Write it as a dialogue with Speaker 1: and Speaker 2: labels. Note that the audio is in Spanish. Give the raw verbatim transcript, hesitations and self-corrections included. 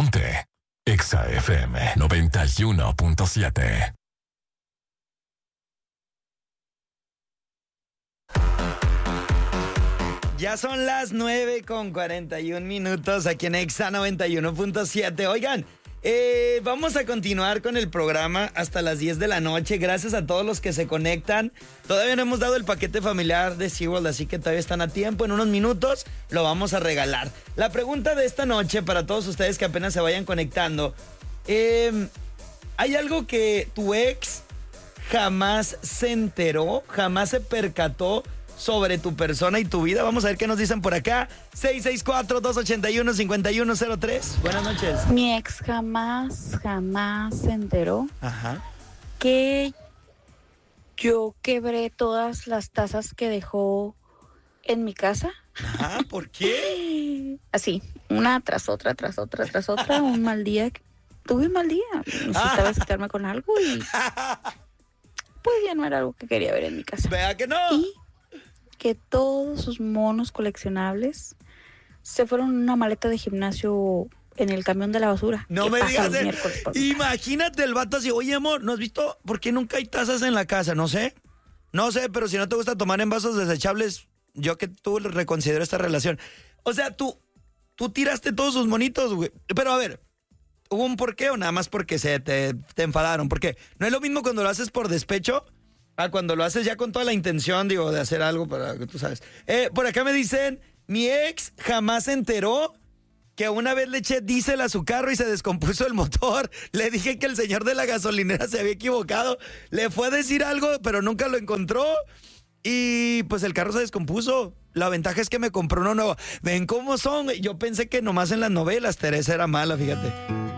Speaker 1: Ponte Exa F M noventa y uno punto siete.
Speaker 2: Ya son las nueve con cuarenta y un minutos aquí en Exa noventa y uno punto siete. Oigan, eh, vamos a continuar con el programa hasta las diez de la noche. Gracias a todos los que se conectan. Todavía no hemos dado el paquete familiar de SeaWorld, así que todavía están a tiempo. En unos minutos lo vamos a regalar. La pregunta de esta noche para todos ustedes que apenas se vayan conectando. Eh, ¿Hay algo que tu ex jamás se enteró, jamás se percató sobre tu persona y tu vida? Vamos a ver qué nos dicen por acá. seis seis cuatro, dos ocho uno, cinco uno cero tres. Buenas noches.
Speaker 3: Mi ex jamás, jamás se enteró
Speaker 2: Ajá.
Speaker 3: que yo quebré todas las tazas que dejó en mi casa.
Speaker 2: Ajá, ¿por qué?
Speaker 3: Así, una tras otra, tras otra, tras otra. Un mal día. Tuve un mal día. Necesitaba citarme con algo y pues ya no era algo que quería ver en mi casa.
Speaker 2: Vea que no.
Speaker 3: Y que todos sus monos coleccionables se fueron en una maleta de gimnasio en el camión de la basura.
Speaker 2: No
Speaker 3: que
Speaker 2: me
Speaker 3: pasa
Speaker 2: digas.
Speaker 3: los
Speaker 2: eh.
Speaker 3: miércoles por mi casa.
Speaker 2: Imagínate el vato así. Oye, amor, ¿no has visto por qué nunca hay tazas en la casa? No sé. No sé, pero si no te gusta tomar en vasos desechables, yo que tú reconsidero esta relación. O sea, tú, tú tiraste todos sus monitos, güey. Pero a ver, ¿hubo un porqué o nada más porque se te, te enfadaron? Porque no es lo mismo cuando lo haces por despecho a cuando lo haces ya con toda la intención, digo, de hacer algo para que tú sabes. Eh, por acá me dicen, mi ex jamás se enteró que una vez le eché diésel a su carro y se descompuso el motor. Le dije que el señor de la gasolinera se había equivocado. Le fue a decir algo, pero nunca lo encontró. Y pues el carro se descompuso. La ventaja es que me compró uno nuevo. ¿Ven cómo son? Yo pensé que nomás en las novelas Teresa era mala, fíjate.